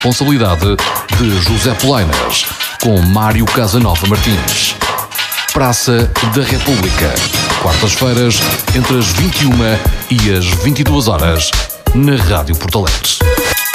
Responsabilidade de José Polainas, com Mário Casanova Martins. Praça da República, quartas-feiras, entre as 21 e as 22 horas, na Rádio Porto Alegre.